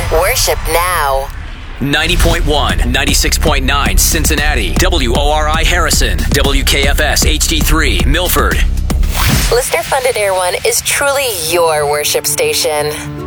Worship now. 90.1, 96.9 Cincinnati, WORI Harrison, WKFS HD3 Milford. Listener-funded Air One is truly your worship station.